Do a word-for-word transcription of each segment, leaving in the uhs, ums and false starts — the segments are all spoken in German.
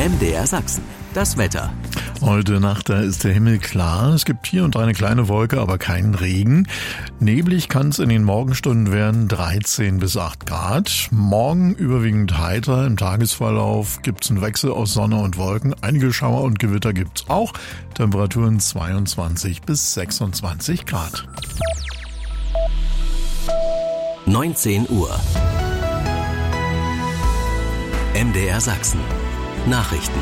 M D R Sachsen. Das Wetter. Heute Nacht, da ist der Himmel klar. Es gibt hier und da eine kleine Wolke, aber keinen Regen. Neblig kann es in den Morgenstunden werden, dreizehn bis acht Grad. Morgen überwiegend heiter. Im Tagesverlauf gibt es einen Wechsel aus Sonne und Wolken. Einige Schauer und Gewitter gibt es auch. Temperaturen zweiundzwanzig bis sechsundzwanzig Grad. neunzehn Uhr. M D R Sachsen. Nachrichten.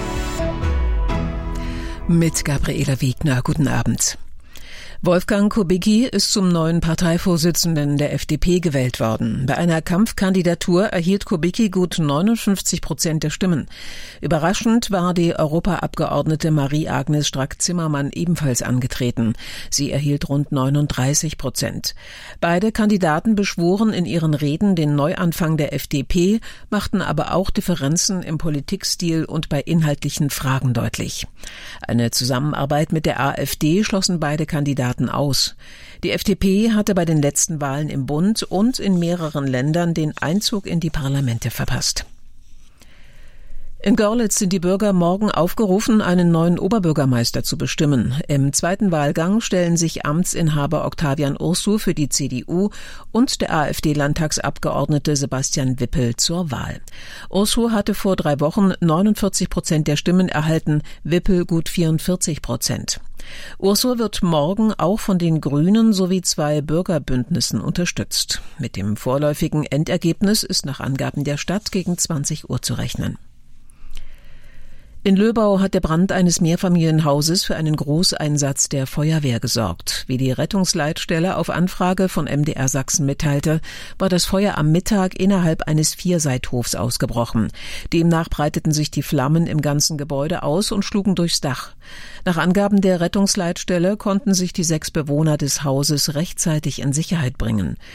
Mit Gabriela Wiegner. Guten Abend. Wolfgang Kubicki ist zum neuen Parteivorsitzenden der F D P gewählt worden. Bei einer Kampfkandidatur erhielt Kubicki gut neunundfünfzig Prozent der Stimmen. Überraschend war die Europaabgeordnete Marie-Agnes Strack-Zimmermann ebenfalls angetreten. Sie erhielt rund neununddreißig Prozent. Beide Kandidaten beschworen in ihren Reden den Neuanfang der F D P, machten aber auch Differenzen im Politikstil und bei inhaltlichen Fragen deutlich. Eine Zusammenarbeit mit der AfD schlossen beide Kandidaten aus. Die F D P hatte bei den letzten Wahlen im Bund und in mehreren Ländern den Einzug in die Parlamente verpasst. In Görlitz sind die Bürger morgen aufgerufen, einen neuen Oberbürgermeister zu bestimmen. Im zweiten Wahlgang stellen sich Amtsinhaber Octavian Ursu für die C D U und der AfD-Landtagsabgeordnete Sebastian Wippel zur Wahl. Ursu hatte vor drei Wochen neunundvierzig Prozent der Stimmen erhalten, Wippel gut vierundvierzig Prozent. Ursu wird morgen auch von den Grünen sowie zwei Bürgerbündnissen unterstützt. Mit dem vorläufigen Endergebnis ist nach Angaben der Stadt gegen zwanzig Uhr zu rechnen. In Löbau hat der Brand eines Mehrfamilienhauses für einen Großeinsatz der Feuerwehr gesorgt. Wie die Rettungsleitstelle auf Anfrage von M D R Sachsen mitteilte, war das Feuer am Mittag innerhalb eines Vierseithofs ausgebrochen. Demnach breiteten sich die Flammen im ganzen Gebäude aus und schlugen durchs Dach. Nach Angaben der Rettungsleitstelle konnten sich die sechs Bewohner des Hauses rechtzeitig in Sicherheit bringen.